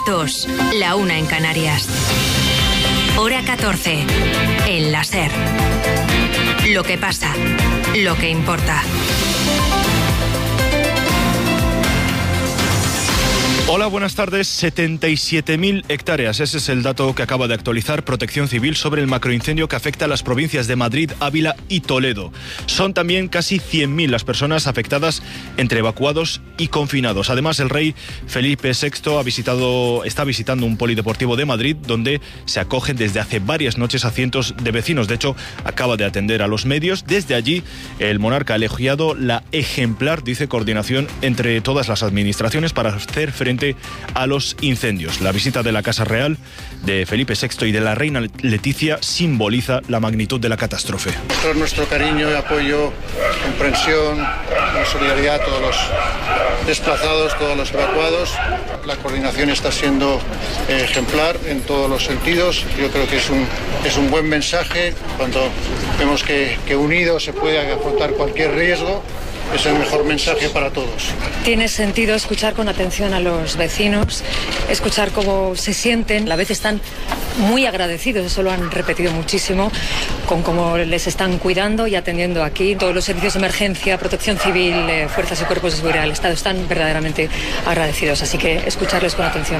2, la 1 en Canarias. Hora 14, en la SER. Lo que pasa, lo que importa. Hola, buenas tardes. 77.000 hectáreas. Ese es el dato que acaba de actualizar Protección Civil sobre el macroincendio que afecta a las provincias de Madrid, Ávila y Toledo. Son también casi 100.000 las personas afectadas entre evacuados y confinados. Además, el rey Felipe VI está visitando un polideportivo de Madrid donde se acogen desde hace varias noches a cientos de vecinos. De hecho, acaba de atender a los medios. Desde allí, el monarca ha elogiado la ejemplar, dice, coordinación entre todas las administraciones para hacer frente a los incendios. La visita de la Casa Real de Felipe VI y de la reina Leticia simboliza la magnitud de la catástrofe. Nuestro cariño y apoyo, comprensión, solidaridad a todos los desplazados, todos los evacuados. La coordinación está siendo ejemplar en todos los sentidos. Yo creo que es un buen mensaje cuando vemos que unidos se puede afrontar cualquier riesgo. Es el mejor mensaje para todos. Tiene sentido escuchar con atención a los vecinos, escuchar cómo se sienten. A la vez están muy agradecidos, eso lo han repetido muchísimo, con cómo les están cuidando y atendiendo aquí. Todos los servicios de emergencia, protección civil, fuerzas y cuerpos de seguridad del Estado están verdaderamente agradecidos. Así que escucharles con atención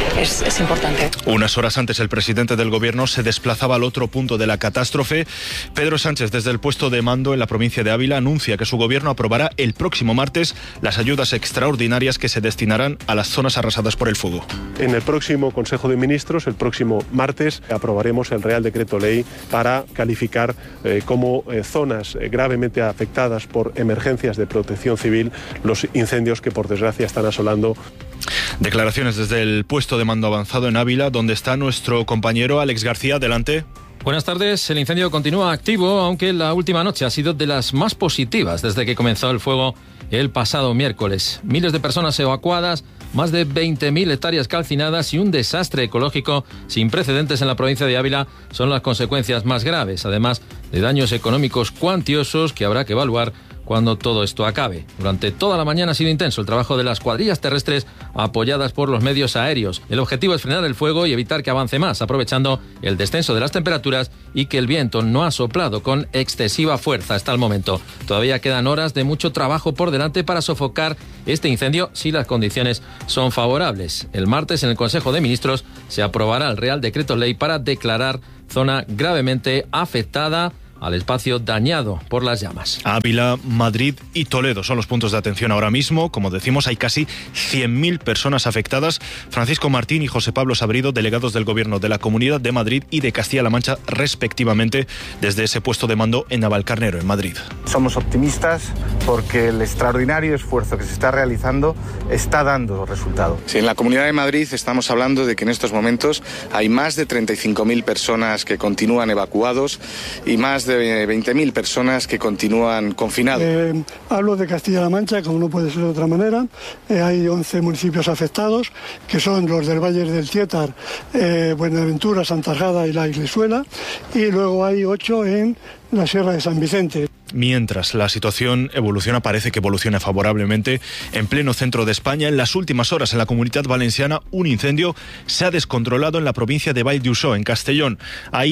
es importante. Unas horas antes, el presidente del Gobierno se desplazaba al otro punto de la catástrofe. Pedro Sánchez, desde el puesto de mando en la provincia de Ávila, anuncia que su Gobierno aprobará el próximo martes las ayudas extraordinarias que se destinarán a las zonas arrasadas por el fuego. En el próximo Consejo de Ministros, el próximo martes, aprobaremos el Real Decreto Ley para calificar como zonas gravemente afectadas por emergencias de protección civil los incendios que por desgracia están asolando. Declaraciones desde el puesto de mando avanzado en Ávila, donde está nuestro compañero Alex García. Adelante. Buenas tardes. El incendio continúa activo, aunque la última noche ha sido de las más positivas desde que comenzó el fuego el pasado miércoles. Miles de personas evacuadas, más de 20.000 hectáreas calcinadas y un desastre ecológico sin precedentes en la provincia de Ávila son las consecuencias más graves, además de daños económicos cuantiosos que habrá que evaluar cuando todo esto acabe. Durante toda la mañana ha sido intenso el trabajo de las cuadrillas terrestres apoyadas por los medios aéreos. El objetivo es frenar el fuego y evitar que avance más, aprovechando el descenso de las temperaturas y que el viento no ha soplado con excesiva fuerza hasta el momento. Todavía quedan horas de mucho trabajo por delante para sofocar este incendio si las condiciones son favorables. El martes en el Consejo de Ministros se aprobará el Real Decreto Ley para declarar zona gravemente afectada al espacio dañado por las llamas. Ávila, Madrid y Toledo son los puntos de atención ahora mismo. Como decimos, hay casi 100.000 personas afectadas. Francisco Martín y José Pablo Sabrido, delegados del Gobierno de la Comunidad de Madrid y de Castilla-La Mancha, respectivamente, desde ese puesto de mando en Navalcarnero, en Madrid. Somos optimistas porque el extraordinario esfuerzo que se está realizando está dando resultado. Sí, en la Comunidad de Madrid estamos hablando de que en estos momentos hay más de 35.000 personas que continúan evacuados y más de 20.000 personas que continúan confinados. Hablo de Castilla-La Mancha, como no puede ser de otra manera. Hay 11 municipios afectados, que son los del Valle del Tietar, Buenaventura, Santa Jada y La Iglesuela, y luego hay 8 en la Sierra de San Vicente. Mientras la situación evoluciona, parece que evoluciona favorablemente en pleno centro de España. En las últimas horas en la Comunidad Valenciana un incendio se ha descontrolado en la provincia de Vall d'Uixó, en Castellón.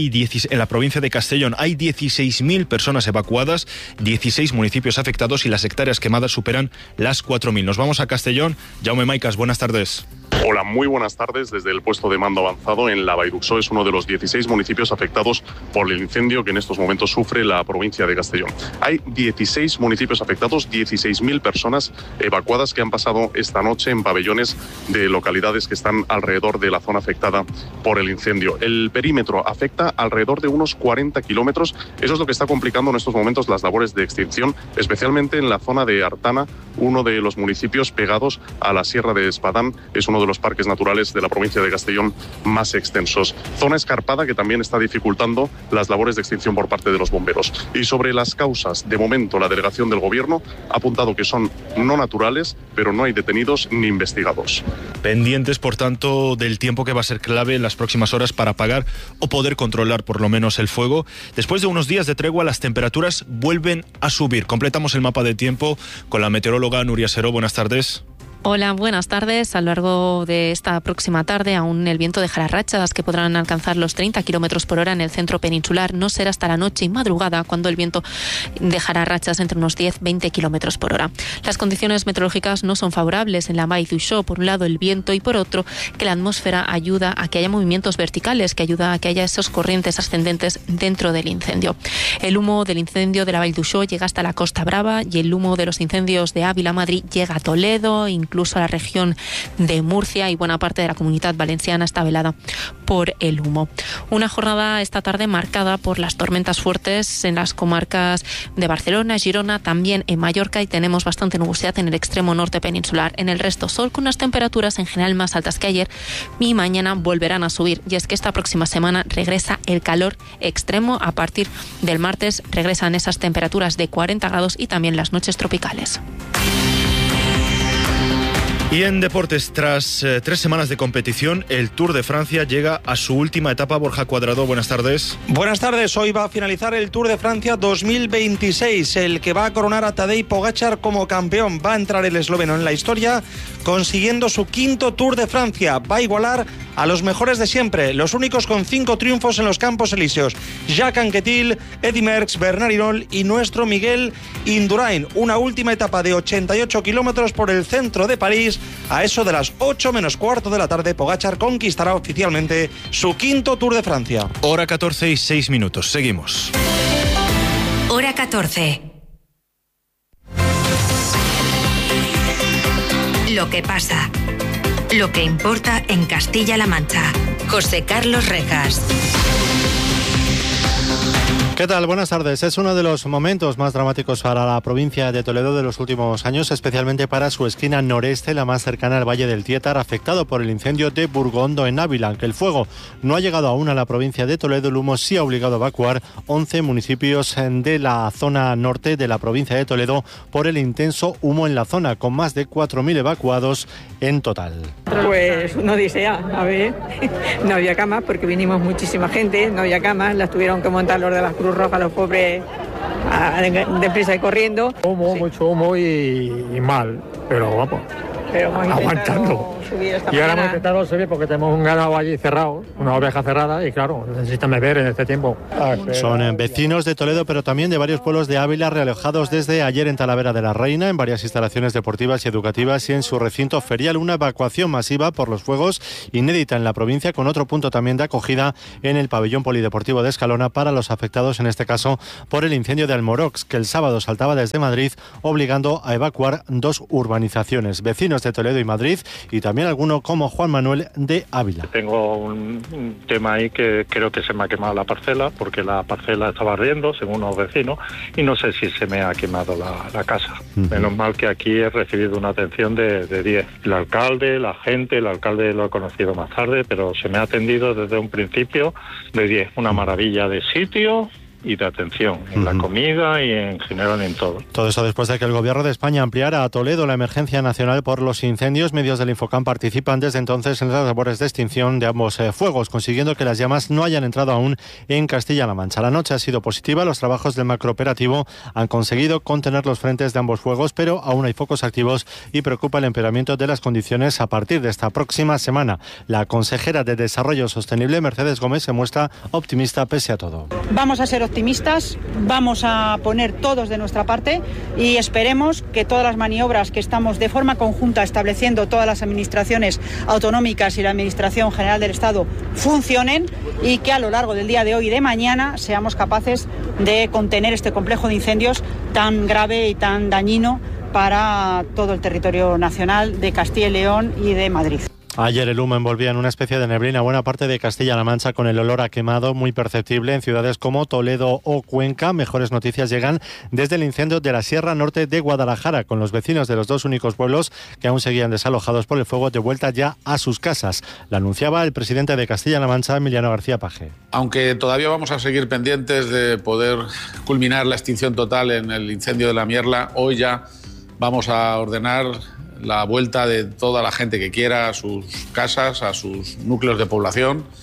En la provincia de Castellón hay 16.000 personas evacuadas, 16 municipios afectados y las hectáreas quemadas superan las 4.000. Nos vamos a Castellón. Jaume Maicas, buenas tardes. Hola, muy buenas tardes. Desde el puesto de mando avanzado en la Vall d'Uixó es uno de los 16 municipios afectados por el incendio que en estos momentos sufre la provincia de Castellón. Hay 16 municipios afectados, 16.000 personas evacuadas que han pasado esta noche en pabellones de localidades que están alrededor de la zona afectada por el incendio. El perímetro afecta alrededor de unos 40 kilómetros. Eso es lo que está complicando en estos momentos las labores de extinción, especialmente en la zona de Artana, uno de los municipios pegados a la Sierra de Espadán. Es uno de los parques naturales de la provincia de Castellón más extensos. Zona escarpada que también está dificultando las labores de extinción por parte de los bomberos. Y sobre las causas, de momento la delegación del Gobierno ha apuntado que son no naturales, pero no hay detenidos ni investigados. Pendientes, por tanto, del tiempo que va a ser clave en las próximas horas para apagar o poder controlar por lo menos el fuego. Después de unos días de tregua, las temperaturas vuelven a subir. Completamos el mapa de tiempo con la meteoróloga Nuria Seró. Buenas tardes. Hola, buenas tardes. A lo largo de esta próxima tarde aún el viento dejará rachas que podrán alcanzar los 30 kilómetros por hora en el centro peninsular. No será hasta la noche y madrugada cuando el viento dejará rachas entre unos 10-20 kilómetros por hora. Las condiciones meteorológicas no son favorables en la Vall d'Uixó. Por un lado el viento y por otro que la atmósfera ayuda a que haya movimientos verticales, que ayuda a que haya esos corrientes ascendentes dentro del incendio. El humo del incendio de la Vall d'Uixó llega hasta la Costa Brava y el humo de los incendios de Ávila, Madrid, llega a Toledo, incluso a la región de Murcia, y buena parte de la Comunidad Valenciana está velada por el humo. Una jornada esta tarde marcada por las tormentas fuertes en las comarcas de Barcelona, Girona, también en Mallorca, y tenemos bastante nubosidad en el extremo norte peninsular. En el resto sol, con unas temperaturas en general más altas que ayer, y mañana volverán a subir. Y es que esta próxima semana regresa el calor extremo. A partir del martes regresan esas temperaturas de 40 grados y también las noches tropicales. Y en deportes, tras 3 semanas de competición, el Tour de Francia llega a su última etapa. Borja Cuadrado, buenas tardes. Buenas tardes. Hoy va a finalizar el Tour de Francia 2026, el que va a coronar a Tadej Pogačar como campeón. Va a entrar el esloveno en la historia, consiguiendo su 5º Tour de Francia. Va a igualar a los mejores de siempre, los únicos con 5 triunfos en los Campos Elíseos: Jacques Anquetil, Eddy Merckx, Bernard Hinault y nuestro Miguel Indurain. Una última etapa de 88 kilómetros por el centro de París. A eso de las 8 menos cuarto de la tarde, Pogačar conquistará oficialmente su 5º Tour de Francia. Hora 14 y 6 minutos. Seguimos. Hora 14. Lo que pasa. Lo que importa en Castilla-La Mancha. José Carlos Rejas. ¿Qué tal? Buenas tardes. Es uno de los momentos más dramáticos para la provincia de Toledo de los últimos años, especialmente para su esquina noreste, la más cercana al Valle del Tietar, afectado por el incendio de Burgondo en Ávila. Aunque el fuego no ha llegado aún a la provincia de Toledo, el humo sí ha obligado a evacuar 11 municipios de la zona norte de la provincia de Toledo por el intenso humo en la zona, con más de 4.000 evacuados en total. Pues una odisea, a ver, no había camas porque vinimos muchísima gente, no había camas, las tuvieron que montar los de la Cruz Roja, los pobres, deprisa y corriendo. Humo, sí. Mucho humo y mal, pero vamos, aguantando. Y ahora hemos intentado subir porque tenemos un ganado allí cerrado, una oveja cerrada, y claro, necesitan beber en este tiempo. Son vecinos de Toledo, pero también de varios pueblos de Ávila, realojados desde ayer en Talavera de la Reina, en varias instalaciones deportivas y educativas y en su recinto ferial. Una evacuación masiva por los fuegos inédita en la provincia, con otro punto también de acogida en el pabellón polideportivo de Escalona para los afectados, en este caso por el incendio de Almorox, que el sábado saltaba desde Madrid, obligando a evacuar 2 urbanizaciones. Vecinos de Toledo y Madrid, y también alguno como Juan Manuel de Ávila. Tengo un tema ahí que creo que se me ha quemado la parcela, porque la parcela estaba ardiendo, según los vecinos, y no sé si se me ha quemado la casa. Menos mal que aquí he recibido una atención de 10. El alcalde lo he conocido más tarde, pero se me ha atendido desde un principio de 10. Una maravilla de sitio y de atención en la comida y en general en todo. Todo eso después de que el Gobierno de España ampliara a Toledo la emergencia nacional por los incendios. Medios del Infocam participan desde entonces en las labores de extinción de ambos fuegos, consiguiendo que las llamas no hayan entrado aún en Castilla-La Mancha. La noche ha sido positiva, los trabajos del macrooperativo han conseguido contener los frentes de ambos fuegos, pero aún hay focos activos y preocupa el empeoramiento de las condiciones a partir de esta próxima semana. La consejera de Desarrollo Sostenible, Mercedes Gómez, se muestra optimista pese a todo. Vamos a ser optimistas, vamos a poner todos de nuestra parte y esperemos que todas las maniobras que estamos de forma conjunta estableciendo todas las administraciones autonómicas y la Administración General del Estado funcionen, y que a lo largo del día de hoy y de mañana seamos capaces de contener este complejo de incendios tan grave y tan dañino para todo el territorio nacional de Castilla y León y de Madrid. Ayer el humo envolvía en una especie de neblina buena parte de Castilla-La Mancha, con el olor a quemado muy perceptible en ciudades como Toledo o Cuenca. Mejores noticias llegan desde el incendio de la Sierra Norte de Guadalajara, con los vecinos de los 2 únicos pueblos que aún seguían desalojados por el fuego de vuelta ya a sus casas. Lo anunciaba el presidente de Castilla-La Mancha, Emiliano García Paje. Aunque todavía vamos a seguir pendientes de poder culminar la extinción total en el incendio de la Mierla, hoy ya vamos a ordenar la vuelta de toda la gente que quiera a sus casas, a sus núcleos de población,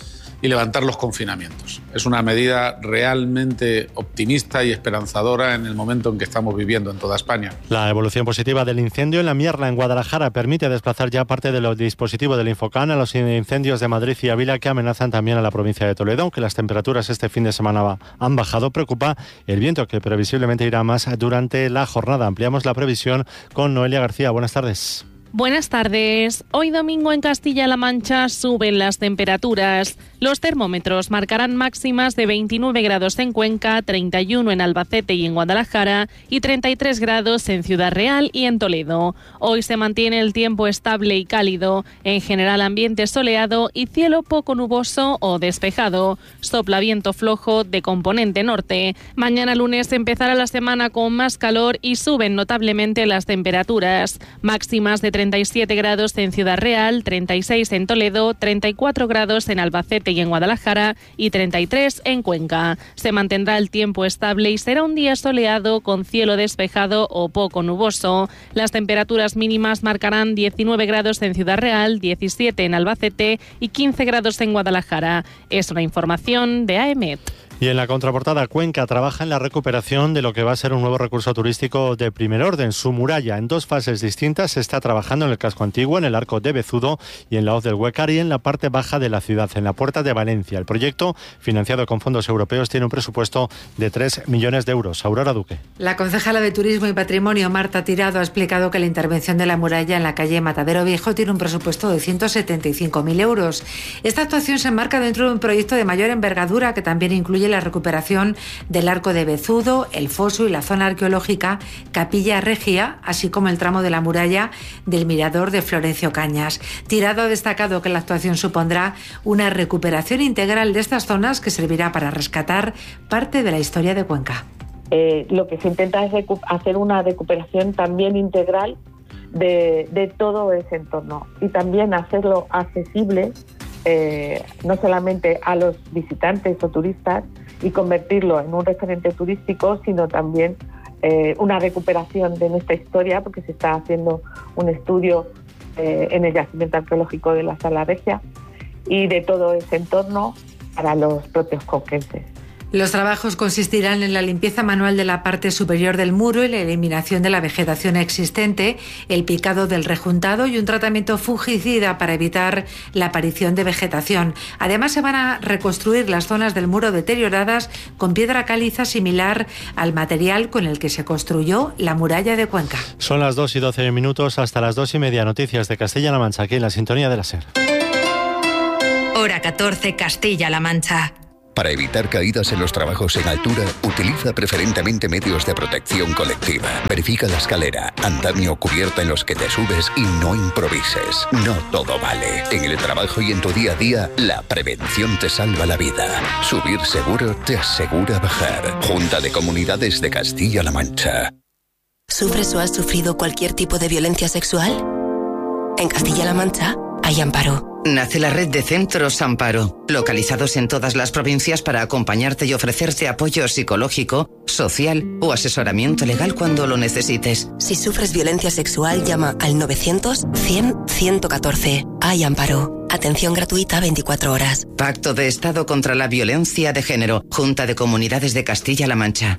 y levantar los confinamientos. Es una medida realmente optimista y esperanzadora en el momento en que estamos viviendo en toda España. La evolución positiva del incendio en la Mierla, en Guadalajara, permite desplazar ya parte de los dispositivos del Infocan a los incendios de Madrid y Ávila, que amenazan también a la provincia de Toledo. Aunque las temperaturas este fin de semana han bajado, preocupa el viento, que previsiblemente irá más durante la jornada. Ampliamos la previsión con Noelia García. Buenas tardes. Buenas tardes. Hoy domingo en Castilla-La Mancha suben las temperaturas. Los termómetros marcarán máximas de 29 grados en Cuenca, 31 en Albacete y en Guadalajara y 33 grados en Ciudad Real y en Toledo. Hoy se mantiene el tiempo estable y cálido, en general ambiente soleado y cielo poco nuboso o despejado. Sopla viento flojo de componente norte. Mañana lunes empezará la semana con más calor y suben notablemente las temperaturas. Máximas de 37 grados en Ciudad Real, 36 en Toledo, 34 grados en Albacete y en Guadalajara y 33 en Cuenca. Se mantendrá el tiempo estable y será un día soleado con cielo despejado o poco nuboso. Las temperaturas mínimas marcarán 19 grados en Ciudad Real, 17 en Albacete y 15 grados en Guadalajara. Es una información de AEMET. Y en la contraportada, Cuenca trabaja en la recuperación de lo que va a ser un nuevo recurso turístico de primer orden, su muralla. En dos fases distintas se está trabajando en el casco antiguo, en el arco de Bezudo y en la hoz del Huécar, y en la parte baja de la ciudad, en la Puerta de Valencia. El proyecto, financiado con fondos europeos, tiene un presupuesto de 3 millones de euros. Aurora Duque. La concejala de Turismo y Patrimonio, Marta Tirado, ha explicado que la intervención de la muralla en la calle Matadero Viejo tiene un presupuesto de 175.000 euros. Esta actuación se enmarca dentro de un proyecto de mayor envergadura que también incluye la recuperación del arco de Bezudo, el foso y la zona arqueológica Capilla Regia, así como el tramo de la muralla del mirador de Florencio Cañas. Tirado ha destacado que la actuación supondrá una recuperación integral de estas zonas que servirá para rescatar parte de la historia de Cuenca. Lo que se intenta es hacer una recuperación también integral de todo ese entorno y también hacerlo accesible no solamente a los visitantes o turistas y convertirlo en un referente turístico, sino también una recuperación de nuestra historia, porque se está haciendo un estudio en el yacimiento arqueológico de la Sala Regia y de todo ese entorno para los propios conquenses. Los trabajos consistirán en la limpieza manual de la parte superior del muro y la eliminación de la vegetación existente, el picado del rejuntado y un tratamiento fungicida para evitar la aparición de vegetación. Además, se van a reconstruir las zonas del muro deterioradas con piedra caliza similar al material con el que se construyó la muralla de Cuenca. Son las 2:12, hasta las 2:30. Noticias de Castilla-La Mancha, aquí en la sintonía de la SER. Hora 14, Castilla-La Mancha. Para evitar caídas en los trabajos en altura, utiliza preferentemente medios de protección colectiva. Verifica la escalera, andamio o cubierta en los que te subes y no improvises. No todo vale. En el trabajo y en tu día a día, la prevención te salva la vida. Subir seguro te asegura bajar. Junta de Comunidades de Castilla-La Mancha. ¿Sufres o has sufrido cualquier tipo de violencia sexual? En Castilla-La Mancha hay Amparo. Nace la red de Centros Amparo, localizados en todas las provincias para acompañarte y ofrecerte apoyo psicológico, social o asesoramiento legal cuando lo necesites. Si sufres violencia sexual, llama al 900-100-114. Hay Amparo. Atención gratuita 24 horas. Pacto de Estado contra la Violencia de Género. Junta de Comunidades de Castilla-La Mancha.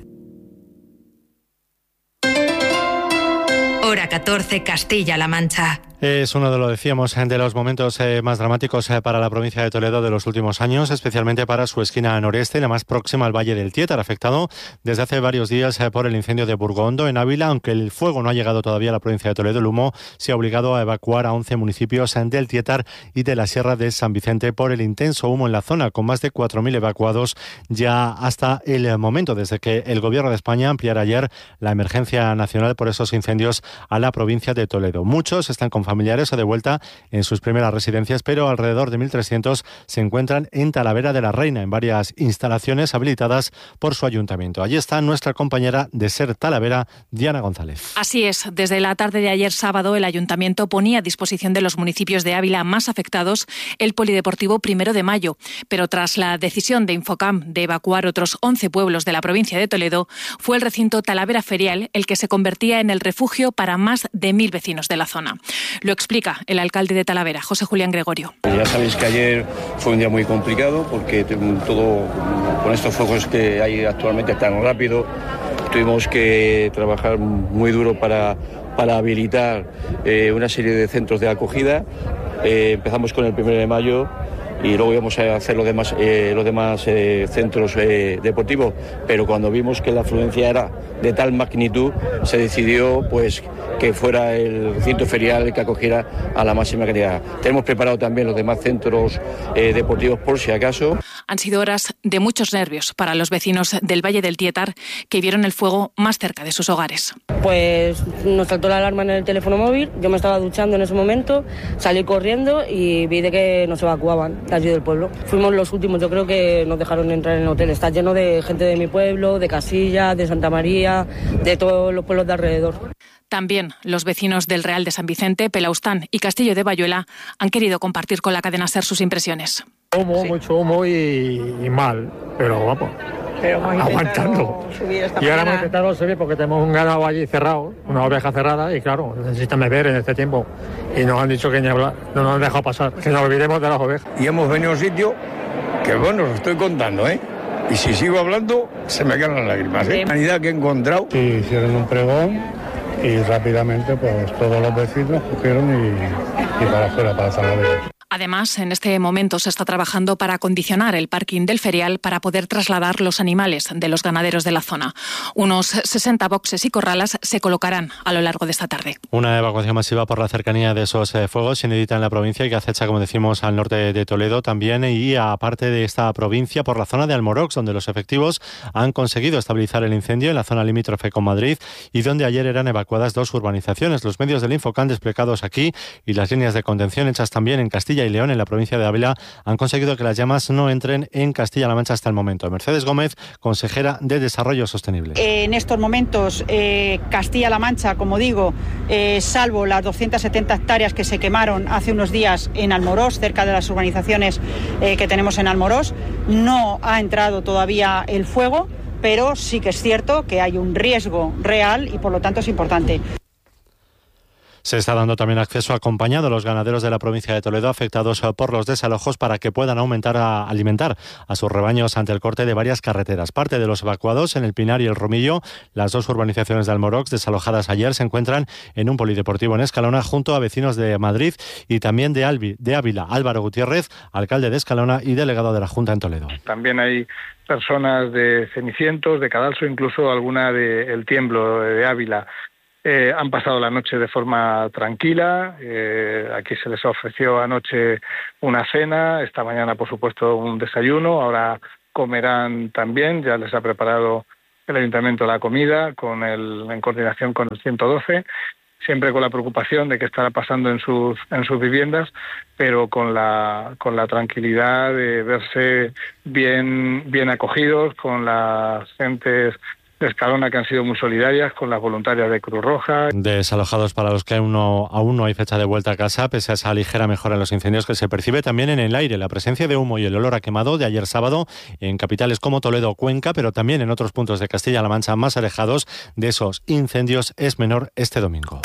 Hora 14, Castilla-La Mancha. Es uno de, lo decíamos, de los momentos más dramáticos para la provincia de Toledo de los últimos años, especialmente para su esquina noreste, la más próxima al Valle del Tietar, afectado desde hace varios días por el incendio de Burgondo, en Ávila. Aunque el fuego no ha llegado todavía a la provincia de Toledo, el humo se ha obligado a evacuar a 11 municipios del Tietar y de la Sierra de San Vicente por el intenso humo en la zona, con más de 4.000 evacuados ya hasta el momento, desde que el Gobierno de España ampliara ayer la emergencia nacional por esos incendios a la provincia de Toledo. Muchos están con familiares o de vuelta en sus primeras residencias, pero alrededor de 1.300 se encuentran en Talavera de la Reina, en varias instalaciones habilitadas por su ayuntamiento. Allí está nuestra compañera de SER Talavera, Diana González. Así es, desde la tarde de ayer sábado el ayuntamiento ponía a disposición de los municipios de Ávila más afectados el polideportivo 1 de Mayo, pero tras la decisión de Infocam de evacuar otros 11 pueblos de la provincia de Toledo, fue el recinto Talavera Ferial el que se convertía en el refugio para más de 1.000 vecinos de la zona. Lo explica el alcalde de Talavera, José Julián Gregorio. Ya sabéis que ayer fue un día muy complicado porque todo con estos fuegos que hay actualmente tan rápido, tuvimos que trabajar muy duro para habilitar una serie de centros de acogida. Empezamos con el 1 de mayo y luego íbamos a hacer los demás centros deportivos, pero cuando vimos que la afluencia era de tal magnitud, se decidió pues que fuera el recinto ferial el que acogiera a la máxima cantidad. Tenemos preparado también los demás centros deportivos por si acaso. Han sido horas de muchos nervios para los vecinos del Valle del Tietar, que vieron el fuego más cerca de sus hogares. Pues nos saltó la alarma en el teléfono móvil, yo me estaba duchando en ese momento, salí corriendo y vi de que nos evacuaban de allí del pueblo. Fuimos los últimos, yo creo que nos dejaron entrar en el hotel. Está lleno de gente de mi pueblo, de Casillas, de Santa María, de todos los pueblos de alrededor. También los vecinos del Real de San Vicente, Pelaustán y Castillo de Bayuela han querido compartir con la cadena SER sus impresiones. Mucho humo y mal, pero vamos, aguantando. Y ahora hemos intentado subir porque tenemos un ganado allí cerrado, una oveja cerrada, y claro, necesitan beber en este tiempo. Y nos han dicho que ni hablar, no nos han dejado pasar, que nos olvidemos de las ovejas. Y hemos venido a un sitio que bueno, os estoy contando, ¿eh? Y si sigo hablando, se me caen las lágrimas, ¿eh? La sanidad que he encontrado. Sí, hicieron un pregón y rápidamente pues todos los vecinos cogieron y para afuera, para Talavera. Además, en este momento se está trabajando para acondicionar el parking del ferial para poder trasladar los animales de los ganaderos de la zona. Unos 60 boxes y corralas se colocarán a lo largo de esta tarde. Una evacuación masiva por la cercanía de esos fuegos inédita en la provincia y que acecha, como decimos, al norte de Toledo también, y aparte de esta provincia, por la zona de Almorox, donde los efectivos han conseguido estabilizar el incendio en la zona limítrofe con Madrid y donde ayer eran evacuadas 2 urbanizaciones. Los medios del Infocam desplegados aquí y las líneas de contención hechas también en Castilla y León, en la provincia de Ávila, han conseguido que las llamas no entren en Castilla-La Mancha hasta el momento. Mercedes Gómez, consejera de Desarrollo Sostenible. En estos momentos, Castilla-La Mancha, como digo, salvo las 270 hectáreas que se quemaron hace unos días en Almorox, cerca de las urbanizaciones que tenemos en Almorox, no ha entrado todavía el fuego, pero sí que es cierto que hay un riesgo real y por lo tanto es importante. Se está dando también acceso acompañado a los ganaderos de la provincia de Toledo afectados por los desalojos para que puedan alimentar a sus rebaños ante el corte de varias carreteras. Parte de los evacuados en el Pinar y el Romillo, las 2 urbanizaciones de Almorox desalojadas ayer, se encuentran en un polideportivo en Escalona junto a vecinos de Madrid y también de Ávila. Álvaro Gutiérrez, alcalde de Escalona y delegado de la Junta en Toledo. También hay personas de Cenicientos, de Cadalso, incluso alguna de El Tiemblo, de Ávila. Han pasado la noche de forma tranquila. Aquí se les ofreció anoche una cena, esta mañana por supuesto un desayuno, ahora comerán también, ya les ha preparado el Ayuntamiento la comida en coordinación con el 112, siempre con la preocupación de qué estará pasando en sus viviendas, pero con la tranquilidad de verse bien acogidos, con las gentes de Escalona que han sido muy solidarias, con las voluntarias de Cruz Roja. Desalojados para los que aún no hay fecha de vuelta a casa, pese a esa ligera mejora en los incendios que se percibe también en el aire. La presencia de humo y el olor a quemado de ayer sábado en capitales como Toledo o Cuenca, pero también en otros puntos de Castilla-La Mancha más alejados de esos incendios, es menor este domingo.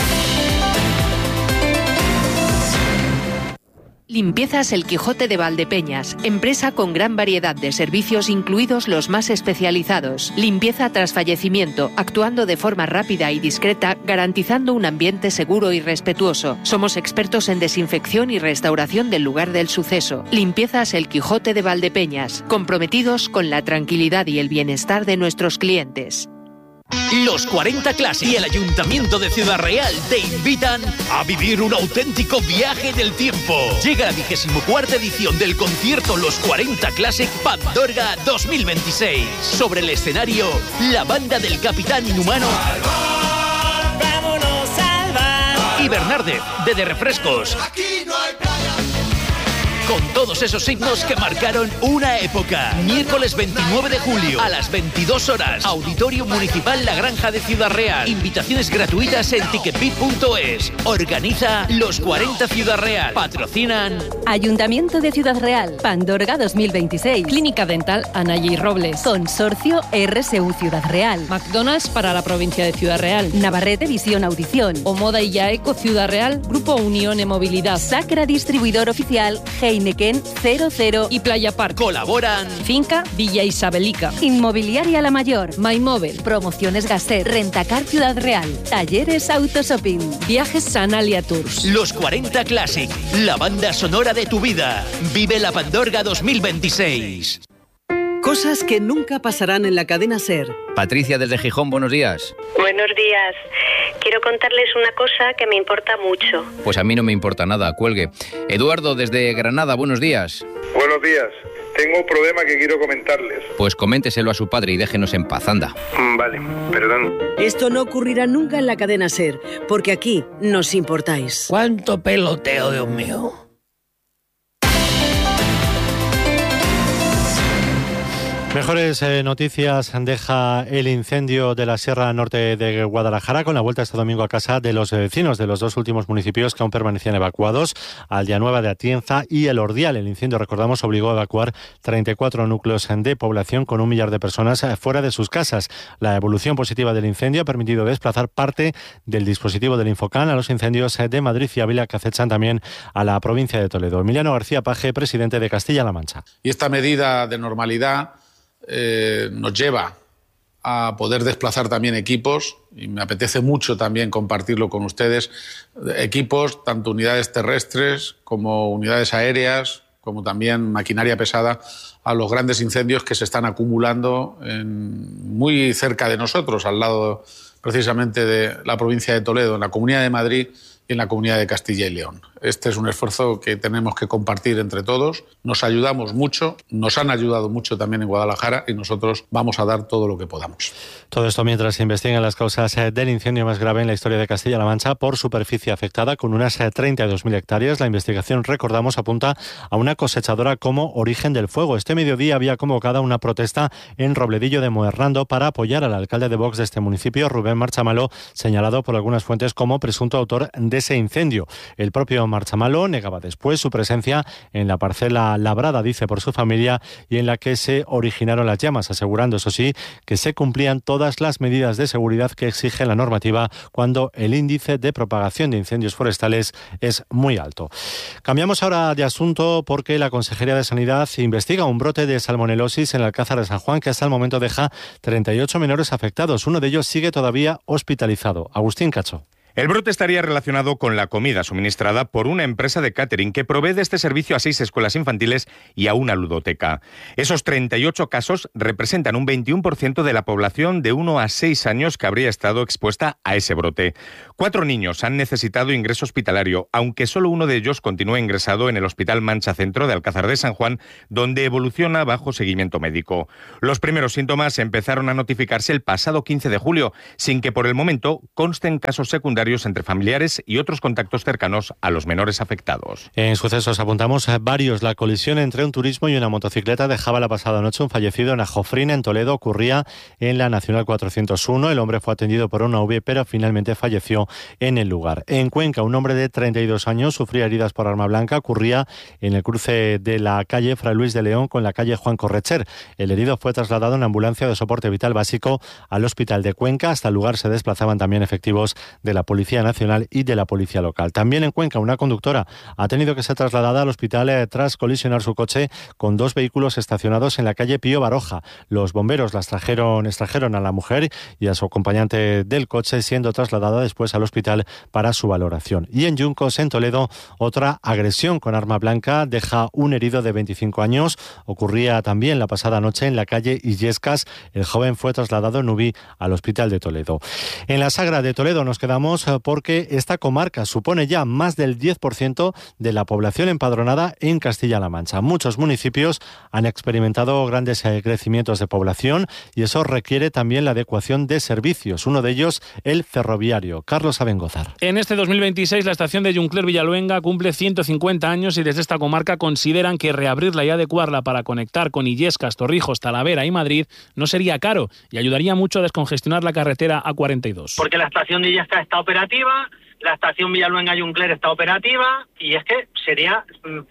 Limpiezas El Quijote de Valdepeñas, empresa con gran variedad de servicios, incluidos los más especializados. Limpieza tras fallecimiento, actuando de forma rápida y discreta, garantizando un ambiente seguro y respetuoso. Somos expertos en desinfección y restauración del lugar del suceso. Limpiezas El Quijote de Valdepeñas, comprometidos con la tranquilidad y el bienestar de nuestros clientes. Los 40 Classic y el Ayuntamiento de Ciudad Real te invitan a vivir un auténtico viaje del tiempo. Llega la 24ª edición del concierto Los 40 Classic Pandorga 2026. Sobre el escenario, la banda del Capitán Inhumano y Bernardez de Refrescos. con todos esos signos que marcaron una época. Miércoles 29 de julio a las 22 horas. Auditorio Municipal La Granja de Ciudad Real. Invitaciones gratuitas en ticketbit.es. Organiza Los 40 Ciudad Real. Patrocinan Ayuntamiento de Ciudad Real. Pandorga 2026. Clínica Dental Anaya y Robles. Consorcio RSU Ciudad Real. McDonald's para la provincia de Ciudad Real. Navarrete Visión Audición. Omoda y Yaeco Ciudad Real. Grupo Unión Movilidad. Sacra Distribuidor Oficial. Heineken 00 y Playa Park. Colaboran Finca Villa Isabelica. Inmobiliaria La Mayor. MyMóvil. Promociones Gasset. Rentacar Ciudad Real. Talleres Autoshopping. Viajes Sanalia Tours. Los 40 Classic. La banda sonora de tu vida. Vive la Pandorga 2026. Cosas que nunca pasarán en la cadena SER. Patricia desde Gijón, buenos días. Buenos días. Quiero contarles una cosa que me importa mucho. Pues a mí no me importa nada, cuelgue. Eduardo desde Granada, buenos días. Buenos días. Tengo un problema que quiero comentarles. Pues coménteselo a su padre y déjenos en paz, anda. Vale, perdón. Esto no ocurrirá nunca en la cadena SER, porque aquí nos importáis. ¡Cuánto peloteo, Dios mío! Mejores noticias deja el incendio de la Sierra Norte de Guadalajara con la vuelta este domingo a casa de los vecinos de los dos últimos municipios que aún permanecían evacuados, Aldeanueva de Atienza y El Ordial. El incendio, recordamos, obligó a evacuar 34 núcleos de población con 1 millar de personas fuera de sus casas. La evolución positiva del incendio ha permitido desplazar parte del dispositivo del Infocam a los incendios de Madrid y Ávila que acechan también a la provincia de Toledo. Emiliano García Paje, presidente de Castilla-La Mancha. Y esta medida de normalidad nos lleva a poder desplazar también equipos, y me apetece mucho también compartirlo con ustedes, equipos, tanto unidades terrestres como unidades aéreas, como también maquinaria pesada, a los grandes incendios que se están acumulando muy cerca de nosotros, al lado precisamente de la provincia de Toledo, en la Comunidad de Madrid y en la Comunidad de Castilla y León. Este es un esfuerzo que tenemos que compartir entre todos. Nos ayudamos mucho, nos han ayudado mucho también en Guadalajara y nosotros vamos a dar todo lo que podamos. Todo esto mientras se investigan las causas del incendio más grave en la historia de Castilla-La Mancha por superficie afectada con unas 32.000 hectáreas. La investigación, recordamos, apunta a una cosechadora como origen del fuego. Este mediodía había convocado una protesta en Robledillo de Moerrando para apoyar al alcalde de Vox de este municipio, Rubén Marchamalo, señalado por algunas fuentes como presunto autor de ese incendio. El propio Marchamalo negaba después su presencia en la parcela labrada, dice, por su familia y en la que se originaron las llamas, asegurando, eso sí, que se cumplían todas las medidas de seguridad que exige la normativa cuando el índice de propagación de incendios forestales es muy alto. Cambiamos ahora de asunto porque la Consejería de Sanidad investiga un brote de salmonelosis en el Alcázar de San Juan que hasta el momento deja 38 menores afectados. Uno de ellos sigue todavía hospitalizado. Agustín Cacho. El brote estaría relacionado con la comida suministrada por una empresa de catering que provee de este servicio a 6 escuelas infantiles y a una ludoteca. Esos 38 casos representan un 21% de la población de 1 a 6 años que habría estado expuesta a ese brote. 4 niños han necesitado ingreso hospitalario, aunque solo uno de ellos continúa ingresado en el Hospital Mancha Centro de Alcázar de San Juan, donde evoluciona bajo seguimiento médico. Los primeros síntomas empezaron a notificarse el pasado 15 de julio, sin que por el momento consten casos secundarios entre familiares y otros contactos cercanos a los menores afectados. En sucesos apuntamos a varios. La colisión entre un turismo y una motocicleta dejaba la pasada noche un fallecido en Ajofrín, en Toledo. Ocurría en la Nacional 401. El hombre fue atendido por una UV, pero finalmente falleció en el lugar. En Cuenca, un hombre de 32 años sufría heridas por arma blanca. Ocurría en el cruce de la calle Fray Luis de León con la calle Juan Correcher. El herido fue trasladado en ambulancia de soporte vital básico al hospital de Cuenca. Hasta el lugar se desplazaban también efectivos de la Policía Nacional y de la Policía Local. También en Cuenca, una conductora ha tenido que ser trasladada al hospital tras colisionar su coche con 2 vehículos estacionados en la calle Pío Baroja. Los bomberos extrajeron a la mujer y a su acompañante del coche, siendo trasladada después al hospital para su valoración. Y en Yuncos, en Toledo, otra agresión con arma blanca deja un herido de 25 años. Ocurría también la pasada noche en la calle Illescas. El joven fue trasladado en UBI al hospital de Toledo. En la Sagra de Toledo nos quedamos preocupados porque esta comarca supone ya más del 10% de la población empadronada en Castilla-La Mancha. Muchos municipios han experimentado grandes crecimientos de población y eso requiere también la adecuación de servicios, uno de ellos el ferroviario. Carlos Abengozar. En este 2026 la estación de Juncler-Villaluenga cumple 150 años y desde esta comarca consideran que reabrirla y adecuarla para conectar con Illescas, Torrijos, Talavera y Madrid no sería caro y ayudaría mucho a descongestionar la carretera A42. Porque la estación de Illescas está operativa, la estación Villaluenga-Juncler está operativa y es que sería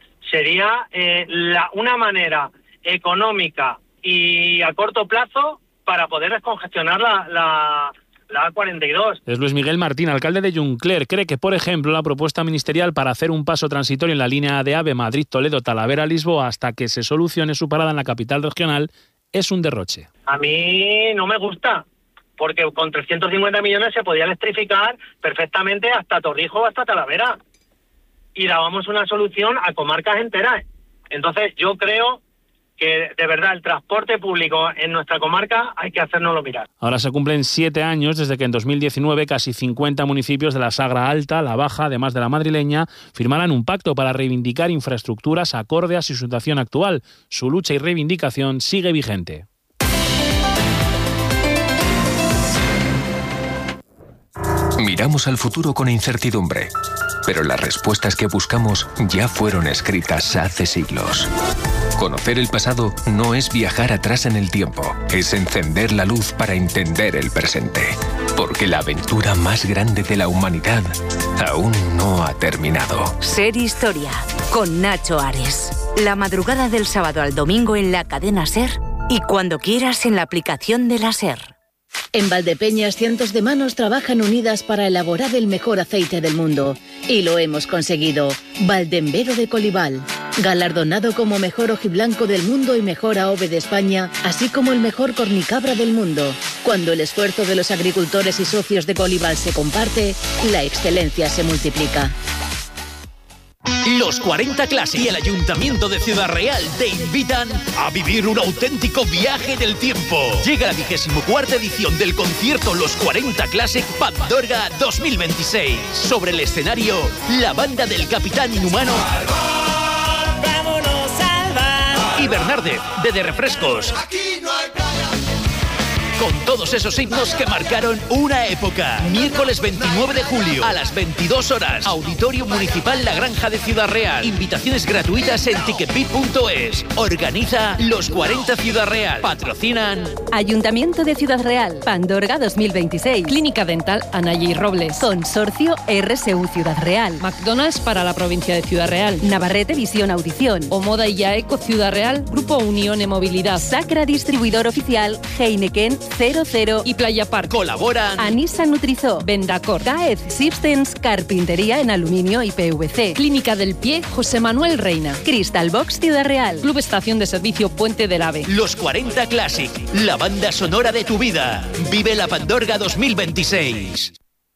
una manera económica y a corto plazo para poder descongestionar la A42. Es Luis Miguel Martín, alcalde de Juncler. Cree que, por ejemplo, la propuesta ministerial para hacer un paso transitorio en la línea de AVE Madrid-Toledo-Talavera-Lisboa hasta que se solucione su parada en la capital regional es un derroche. A mí no me gusta, porque con 350 millones se podía electrificar perfectamente hasta Torrijos o hasta Talavera y dábamos una solución a comarcas enteras. Entonces yo creo que de verdad el transporte público en nuestra comarca hay que hacérnoslo mirar. Ahora se cumplen 7 años desde que en 2019 casi 50 municipios de la Sagra Alta, la Baja, además de la madrileña, firmaran un pacto para reivindicar infraestructuras acorde a su situación actual. Su lucha y reivindicación sigue vigente. Miramos al futuro con incertidumbre, pero las respuestas que buscamos ya fueron escritas hace siglos. Conocer el pasado no es viajar atrás en el tiempo, es encender la luz para entender el presente. Porque la aventura más grande de la humanidad aún no ha terminado. Ser Historia, con Nacho Ares. La madrugada del sábado al domingo en la cadena SER y cuando quieras en la aplicación de la SER. En Valdepeñas, cientos de manos trabajan unidas para elaborar el mejor aceite del mundo. Y lo hemos conseguido. Valdembero de Colival, galardonado como mejor ojiblanco del mundo y mejor AOVE de España, así como el mejor cornicabra del mundo. Cuando el esfuerzo de los agricultores y socios de Colival se comparte, la excelencia se multiplica. Los 40 Classic y el Ayuntamiento de Ciudad Real te invitan a vivir un auténtico viaje del tiempo. Llega la 24ª edición del concierto Los 40 Classic Pandorga 2026. Sobre el escenario, la banda del Capitán Inhumano y Bernardez de Refrescos. Con todos esos himnos que marcaron una época. Miércoles 29 de julio a las 22 horas. Auditorio Municipal La Granja de Ciudad Real. Invitaciones gratuitas en ticketbit.es. Organiza Los 40 Ciudad Real. Patrocinan Ayuntamiento de Ciudad Real. Pandorga 2026. Clínica Dental Anaya y Robles. Consorcio RSU Ciudad Real. McDonald's para la provincia de Ciudad Real. Navarrete Visión Audición. Omoda y Yaeco Ciudad Real. Grupo Unión Movilidad. Sacra Distribuidor Oficial. Heineken 00 y Playa Park. Colaboran Anisa Nutrizó, Vendacor, Caez Systems, carpintería en aluminio y PVC. Clínica del Pie José Manuel Reina. Crystal Box Ciudad Real. Club Estación de Servicio Puente del Ave. Los 40 Classic, la banda sonora de tu vida. Vive la Pandorga 2026.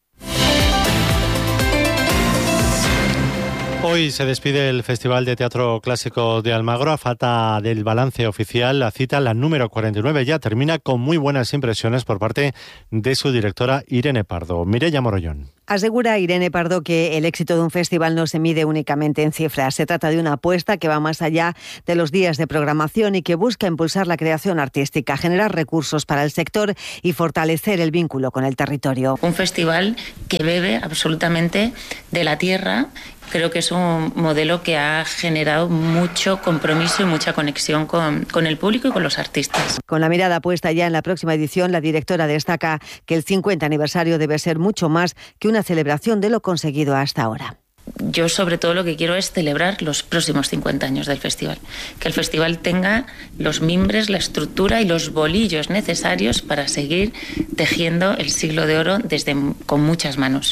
Hoy se despide el Festival de Teatro Clásico de Almagro. A falta del balance oficial, la cita, la número 49, ya termina con muy buenas impresiones por parte de su directora Irene Pardo. Mireia Morollón. Asegura Irene Pardo que el éxito de un festival no se mide únicamente en cifras. Se trata de una apuesta que va más allá de los días de programación y que busca impulsar la creación artística, generar recursos para el sector y fortalecer el vínculo con el territorio. Un festival que bebe absolutamente de la tierra. Creo que es un modelo que ha generado mucho compromiso y mucha conexión con el público y con los artistas. Con la mirada puesta ya en la próxima edición, la directora destaca que el 50 aniversario debe ser mucho más que una celebración de lo conseguido hasta ahora. Yo sobre todo lo que quiero es celebrar los próximos 50 años del festival. Que el festival tenga los mimbres, la estructura y los bolillos necesarios para seguir tejiendo el siglo de oro con muchas manos.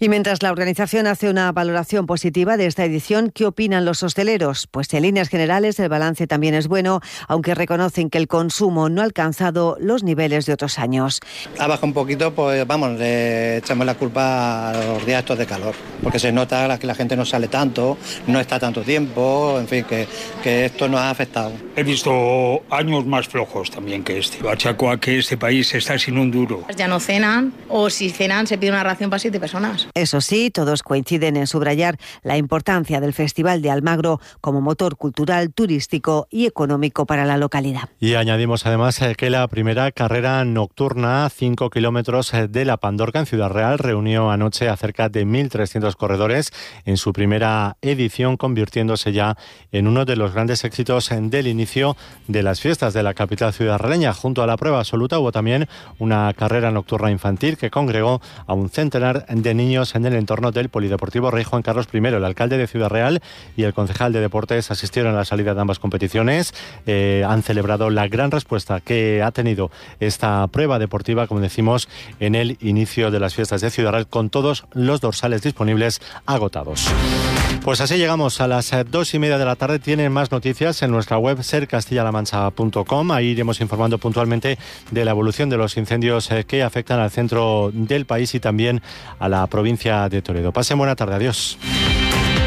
Y mientras la organización hace una valoración positiva de esta edición, ¿qué opinan los hosteleros? Pues en líneas generales el balance también es bueno, aunque reconocen que el consumo no ha alcanzado los niveles de otros años. Ha bajado un poquito, pues vamos, le echamos la culpa a los días estos de calor, porque se nota que la gente no sale tanto, no está tanto tiempo, en fin, que esto nos ha afectado. He visto años más flojos también que este. Lo achaco a que este país está sin un duro. Ya no cenan, o si cenan se pide una ración para 7 personas. Eso sí, todos coinciden en subrayar la importancia del Festival de Almagro como motor cultural, turístico y económico para la localidad. Y añadimos además que la primera carrera nocturna, 5 kilómetros de la Pandorca en Ciudad Real, reunió anoche a cerca de 1.300 corredores en su primera edición, convirtiéndose ya en uno de los grandes éxitos del inicio de las fiestas de la capital ciudadraleña. Junto a la prueba absoluta hubo también una carrera nocturna infantil que congregó a un centenar de niños en el entorno del Polideportivo Rey Juan Carlos I. El alcalde de Ciudad Real y el concejal de Deportes asistieron a la salida de ambas competiciones. Han celebrado la gran respuesta que ha tenido esta prueba deportiva, como decimos, en el inicio de las fiestas de Ciudad Real, con todos los dorsales disponibles agotados. Pues así llegamos a las 2:30 de la tarde. Tienen más noticias en nuestra web sercastillalamancha.com. Ahí iremos informando puntualmente de la evolución de los incendios que afectan al centro del país y también a la provincia de Toledo. Pasen buena tarde. Adiós.